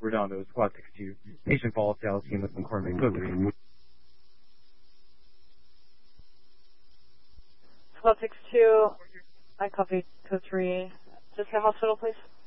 Redondo, Squad 62. Patient Falls, Dallas team with McCormick, code 3. Squad 62, I copy, code 3. Just the hospital, please.